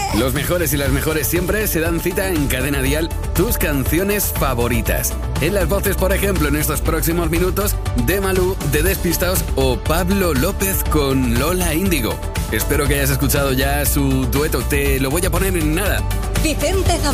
Los mejores y las mejores siempre se dan cita en Cadena Dial, tus canciones favoritas. En las voces, por ejemplo, en estos próximos minutos, de Malú, de Despistaos o Pablo López con Lola Índigo. Espero que hayas escuchado ya su dueto, te lo voy a poner en nada. Vicente